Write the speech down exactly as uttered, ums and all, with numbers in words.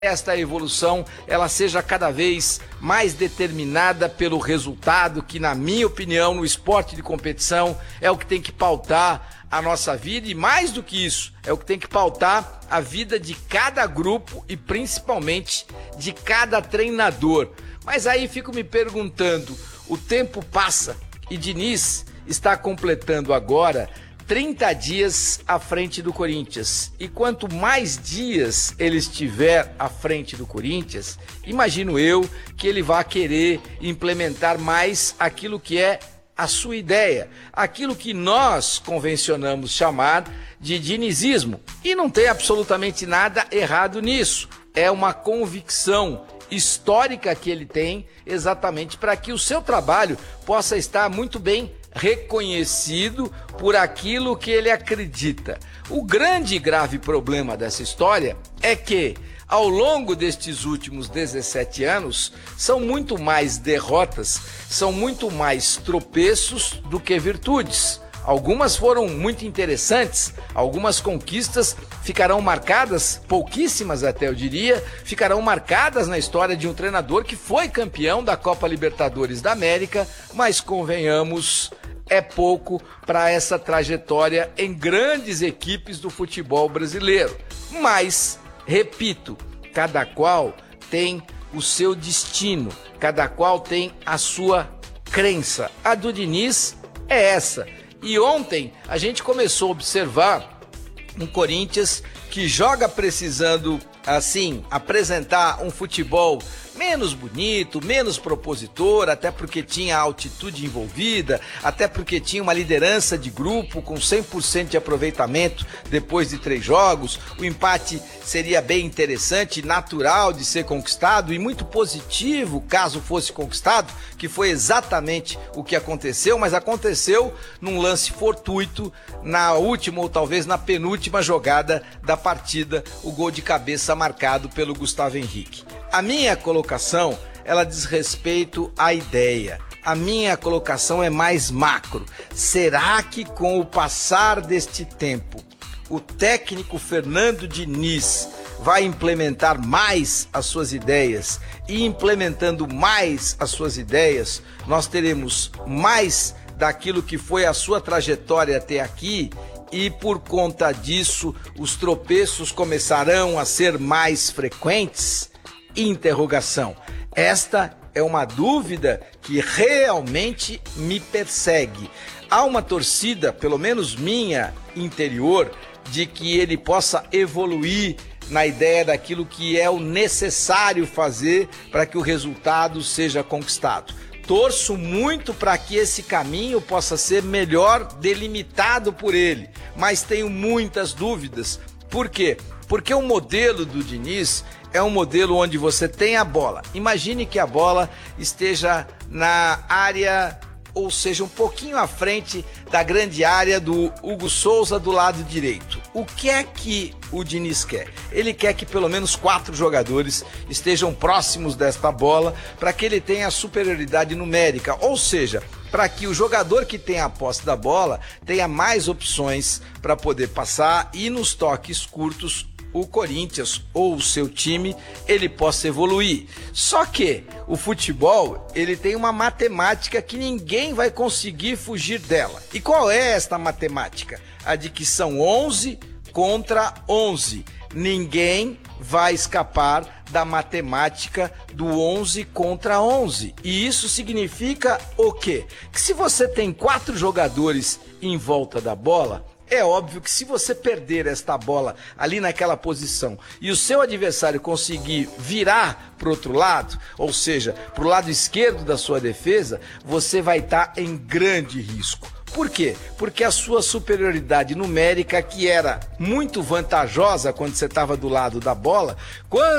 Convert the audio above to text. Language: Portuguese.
esta evolução ela seja cada vez mais determinada pelo resultado, que, na minha opinião, no esporte de competição é o que tem que pautar a nossa vida, e mais do que isso, é o que tem que pautar a vida de cada grupo e principalmente de cada treinador. Mas aí fico me perguntando, o tempo passa e Diniz está completando agora trinta dias à frente do Corinthians. E quanto mais dias ele estiver à frente do Corinthians, imagino eu que ele vai querer implementar mais aquilo que é a sua ideia, aquilo que nós convencionamos chamar de dinizismo. E não tem absolutamente nada errado nisso. É uma convicção histórica que ele tem exatamente para que o seu trabalho possa estar muito bem reconhecido por aquilo que ele acredita. O grande e grave problema dessa história é que, ao longo destes últimos dezessete anos, são muito mais derrotas, são muito mais tropeços do que virtudes. Algumas foram muito interessantes, algumas conquistas ficarão marcadas, pouquíssimas até eu diria, ficarão marcadas na história de um treinador que foi campeão da Copa Libertadores da América, mas convenhamos, é pouco para essa trajetória em grandes equipes do futebol brasileiro. Mas, repito, cada qual tem o seu destino, cada qual tem a sua crença. A do Diniz é essa. E ontem a gente começou a observar um Corinthians que joga precisando, assim, apresentar um futebol menos bonito, menos propositor, até porque tinha altitude envolvida, até porque tinha uma liderança de grupo com cem por cento de aproveitamento depois de três jogos. O empate seria bem interessante, natural de ser conquistado e muito positivo caso fosse conquistado, que foi exatamente o que aconteceu, mas aconteceu num lance fortuito na última ou talvez na penúltima jogada da partida, o gol de cabeça marcado pelo Gustavo Henrique. A minha colocação, ela diz respeito à ideia. A minha colocação é mais macro. Será que com o passar deste tempo, o técnico Fernando Diniz vai implementar mais as suas ideias? E implementando mais as suas ideias, nós teremos mais daquilo que foi a sua trajetória até aqui, e por conta disso os tropeços começarão a ser mais frequentes? Interrogação. Esta é uma dúvida que realmente me persegue. Há uma torcida, pelo menos minha, interior, de que ele possa evoluir na ideia daquilo que é o necessário fazer para que o resultado seja conquistado. Torço muito para que esse caminho possa ser melhor delimitado por ele, mas tenho muitas dúvidas. Por quê? Porque o modelo do Diniz é um modelo onde você tem a bola. Imagine que a bola esteja na área, ou seja, um pouquinho à frente da grande área do Hugo Souza do lado direito. O que é que o Diniz quer? Ele quer que pelo menos quatro jogadores estejam próximos desta bola para que ele tenha a superioridade numérica, ou seja, para que o jogador que tem a posse da bola tenha mais opções para poder passar e nos toques curtos o Corinthians ou o seu time ele possa evoluir. Só que o futebol ele tem uma matemática que ninguém vai conseguir fugir dela. E qual é esta matemática? A de que são onze contra onze. Ninguém vai escapar da matemática do onze contra onze. E isso significa o quê? Que se você tem quatro jogadores em volta da bola, é óbvio que se você perder esta bola ali naquela posição e o seu adversário conseguir virar para o outro lado, ou seja, para o lado esquerdo da sua defesa, você vai estar em grande risco. Por quê? Porque a sua superioridade numérica, que era muito vantajosa quando você estava do lado da bola, quando